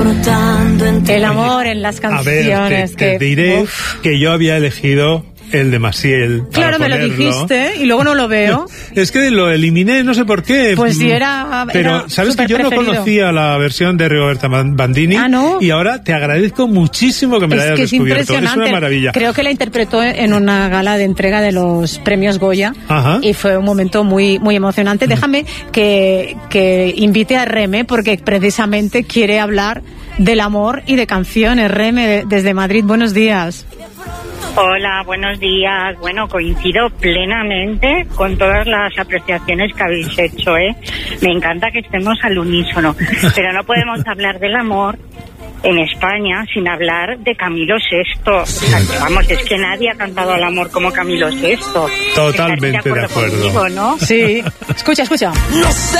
El amor en las canciones. A ver, te diré que yo había elegido el de Maciel. Claro, me lo dijiste y luego no lo veo. Es que lo eliminé, no sé por qué. Pues sí, era Pero, ¿sabes que yo no conocía la versión de Rigoberta Bandini? Ah, ¿no? Y ahora te agradezco muchísimo que me la hayas descubierto. Es una maravilla. Creo que la interpretó en una gala de entrega de los premios Goya. Ajá. Y fue un momento muy, muy emocionante. Déjame que invite a Reme, porque precisamente quiere hablar del amor y de canciones. Reme, desde Madrid, buenos días. Hola, buenos días. Bueno, coincido plenamente con todas las apreciaciones que habéis hecho, ¿eh? Me encanta que estemos al unísono, pero no podemos hablar del amor en España sin hablar de Camilo VI. O sea, vamos, es que nadie ha cantado al amor como Camilo VI. Totalmente de acuerdo. Conmigo, ¿no? Sí. Escucha. No sé